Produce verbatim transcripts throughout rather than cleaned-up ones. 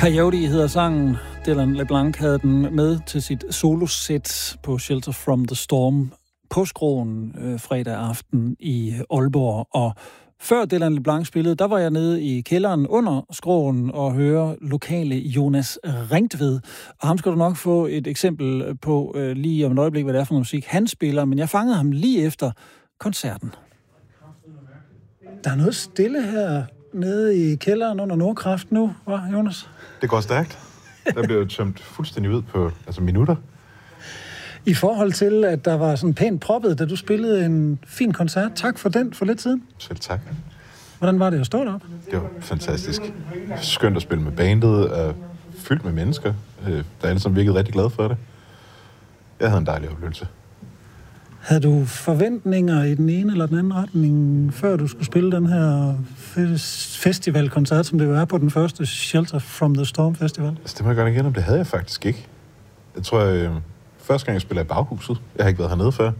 Coyote hedder sangen. Dylan LeBlanc havde den med til sit solosæt på Shelter from the Storm på Skråen øh, fredag aften i Aalborg. Og før Dylan LeBlanc spillede, der var jeg nede i kælderen under Skråen og høre lokale Jonas Ringtved. Og ham skal du nok få et eksempel på øh, lige om et øjeblik, hvad det er for noget musik, han spiller. Men jeg fangede ham lige efter koncerten. Der er noget stille her nede i kælderen under Nordkraft nu, hva' Jonas? Det går stærkt. Der blev jo tømt fuldstændig ud på altså minutter. I forhold til, at der var sådan pænt proppet, da du spillede en fin koncert. Tak for den for lidt siden. Selv tak. Hvordan var det at stå deroppe? Det var fantastisk. Skønt at spille med bandet, og fyldt med mennesker, der alle sammen virkede rigtig glade for det. Jeg havde en dejlig oplevelse. Havde du forventninger i den ene eller den anden retning, før du skulle spille den her festivalkoncert, som det var på den første Shelter from the Storm Festival? Altså, det må jeg godt igen om. Det havde jeg faktisk ikke. Jeg tror, jeg, første gang jeg spillede i Baghuset, jeg har ikke været hernede før,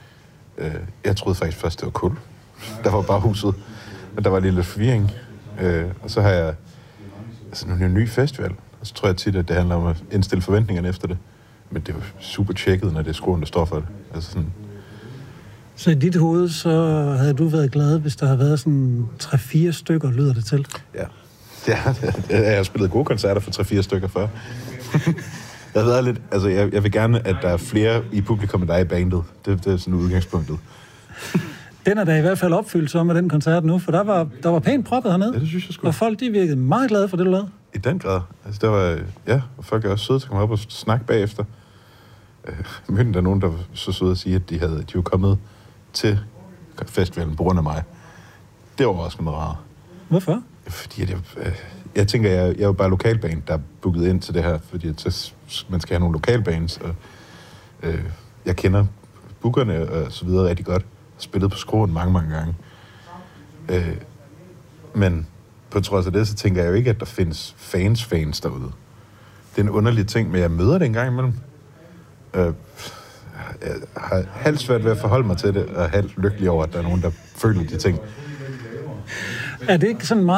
jeg troede faktisk først, det var kul. Der var Baghuset, men der var lige lidt forvirring. Og så har jeg altså, nu en ny festival, og så tror jeg tit, at det handler om at indstille forventningerne efter det. Men det var super tjekket, når det er Skråen, der står for det. Altså sådan. Så i dit hoved, så havde du været glad, hvis der havde været sådan tre-fire stykker, lyder det til? Ja. Ja, jeg har spillet gode koncerter for tre-fire stykker før. Jeg har været lidt, altså jeg, jeg vil gerne, at der er flere i publikum end dig i bandet. Det, det er sådan udgangspunktet. Den er da i hvert fald opfyldt så med den koncert nu, for der var, der var pænt proppet hernede. Ja, det synes jeg sgu. Og folk, de virkede meget glade for det, du lavede. I den grad. Altså der var, ja, og folk er også søde til at komme op og snakke bagefter. Øh, mødte der nogen, der var så søde at sige, at de, havde, de var kommet til festivalen på grund af mig. Det var også noget rart. Hvorfor? Fordi at jeg, øh, jeg tænker, jeg, jeg er jo bare lokalband, der er booket ind til det her, fordi at så, man skal have nogle lokalbands, og øh, jeg kender bookerne og så videre rigtig godt. Jeg har spillet på Skråen mange, mange gange. Øh, men på trods af det, så tænker jeg jo ikke, at der findes fans-fans derude. Det er en underlig ting, men jeg møder det en gang imellem. Øh, jeg har halvt svært ved at forholde mig til det, og halvt lykkelig over, at der er nogen, der føler de ting. Er det ikke sådan meget